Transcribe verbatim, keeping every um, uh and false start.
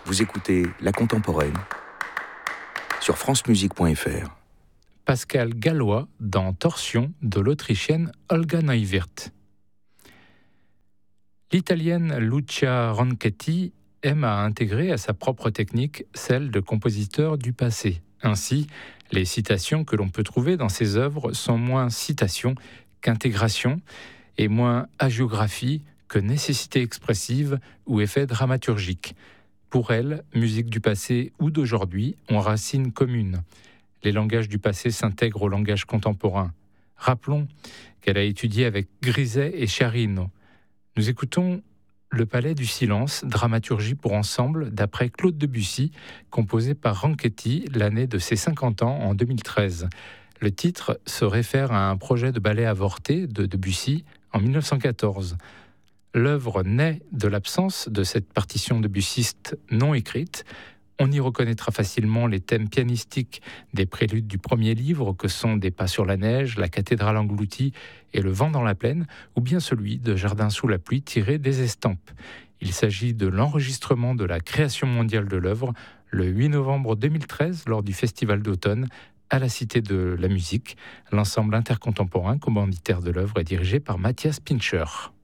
Vous écoutez La Contemporaine sur francemusique point f r. Pascal Gallois dans Torsion de l'Autrichienne Olga Neuwirth. L'Italienne Lucia Ronchetti aime à intégrer à sa propre technique celle de compositeur du passé. Ainsi, les citations que l'on peut trouver dans ses œuvres sont moins citations qu'intégration et moins hagiographie que nécessité expressive ou effet dramaturgique. Pour elle, musique du passé ou d'aujourd'hui ont racines communes. Les langages du passé s'intègrent au langage contemporain. Rappelons qu'elle a étudié avec Griset et Sciarrino. Nous écoutons Le Palais du Silence, dramaturgie pour ensemble d'après Claude Debussy, composé par Ronchetti l'année de ses cinquante ans en deux mille treize. Le titre se réfère à un projet de ballet avorté de Debussy en mille neuf cent quatorze. L'œuvre naît de l'absence de cette partition debussiste non écrite. On y reconnaîtra facilement les thèmes pianistiques des préludes du premier livre que sont Des pas sur la neige, La cathédrale engloutie et Le vent dans la plaine, ou bien celui de Jardin sous la pluie tiré des estampes. Il s'agit de l'enregistrement de la création mondiale de l'œuvre le huit novembre deux mille treize lors du Festival d'automne à la Cité de la Musique. L'ensemble intercontemporain commanditaire de l'œuvre est dirigé par Matthias Pincher.